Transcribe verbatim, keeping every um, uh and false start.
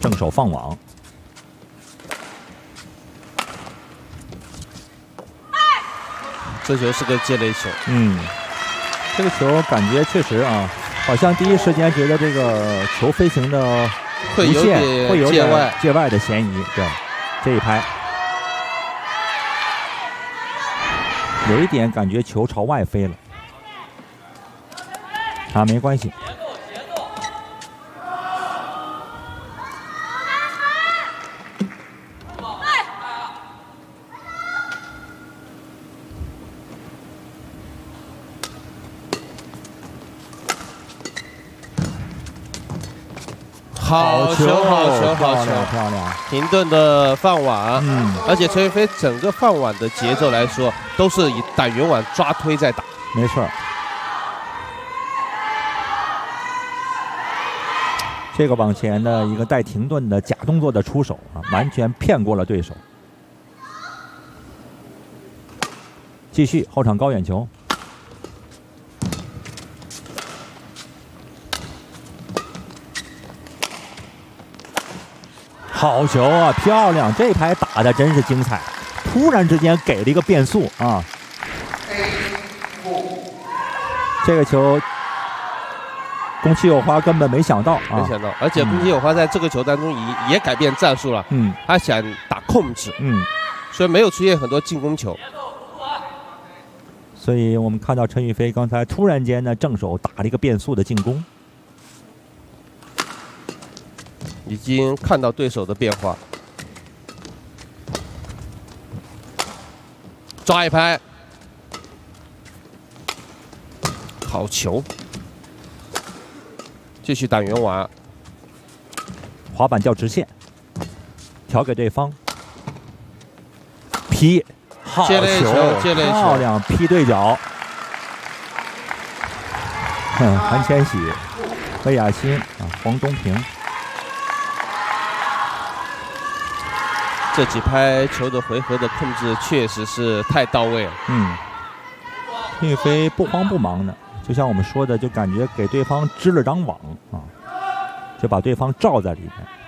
正手放网。 这球是个接雷球。 嗯，这个球感觉确实啊，好像第一时间觉得这个球飞行的会有点会有界外界外的嫌疑。对，这一拍有一点感觉球朝外飞了，啊，没关系。 好球，好球，好球， 漂亮！ 停顿的放网， 嗯， 而且陈宇飞整个放网的节奏来说，都是以打圆网抓推在打。 没错。这个往前的一个带停顿的假动作的出手啊，完全骗过了对手。继续后场高远球。好球啊，漂亮！这拍打的真是精彩，突然之间给了一个变速啊。这个球，宫崎有花根本没想到啊， 没想到，而且宫崎有花在这个球当中也也改变战术了， 嗯， 他想打控制， 嗯， 所以没有出现很多进攻球。 所以我们看到陈宇飞刚才突然间呢正手打了一个变速的进攻。 已经看到对手的变化，抓一拍，好球，继续打圆网， 滑板叫直线，调给对方，劈，好球，漂亮，劈对角，哼，韩千玺、魏雅欣啊，黄东平。 这几拍球的回合的控制确实是太到位了。 嗯，陈宇飞不慌不忙的，就像我们说的，就感觉给对方织了张网啊，就把对方罩在里面。